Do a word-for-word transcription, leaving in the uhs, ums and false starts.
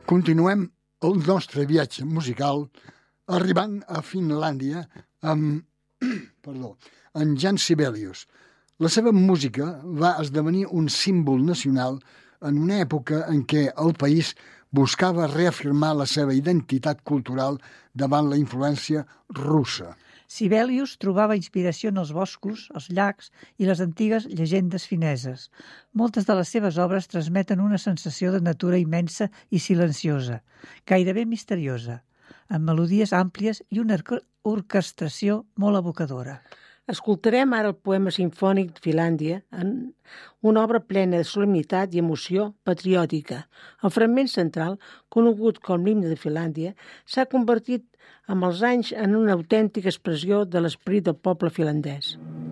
Continuem el nostre viatge musical arribant a Finlàndia amb, perdó, en Jan Sibelius. La seva música va esdevenir un símbol nacional en una època en què el país buscava reafirmar la seva identitat cultural davant la influència russa. Sibelius trobava inspiració en els boscos, els llacs i les antigues llegendes fineses. Moltes de les seves obres transmeten una sensació de natura immensa i silenciosa, gairebé misteriosa, amb melodies àmplies i una orquestració molt evocadora. Escoltarem ara el poema simfònic de Finlàndia en una obra plena de solemnitat i emoció patriòtica. El fragment central, conegut com l'himne de Finlàndia, s'ha convertit amb els anys en una autèntica expressió de l'esperit del poble finlandès.